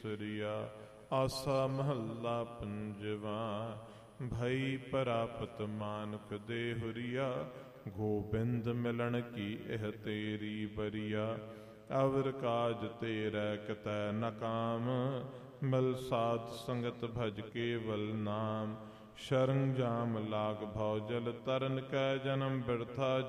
ਤੀਸਰੀਆ। ਆਸਾ ਮਹੱਲਾ ਪੰਜਵਾ। ਭਈ ਪ੍ਰਾਪਤ ਮਾਨੁਖ ਦੇਹੁਰੀਆ। ਗੋਬਿੰਦ ਮਿਲਣ ਕੀ ਇਹ ਤੇਰੀ ਬਰੀਆ। ਅਵਰ ਕਾਜ ਤੇਰੇ ਕਿਤੈ ਨ ਕਾਮ। ਮਿਲ ਸਾਧ ਸੰਗਤ ਭਜ ਕੇਵਲ ਨਾਮ। ਸ਼ਰਨ ਜਾਮ ਲਾਗ ਭਉ ਜਲ ਤਰਨ ਕੈ ਜਨਮ ਬਿਰਥਾ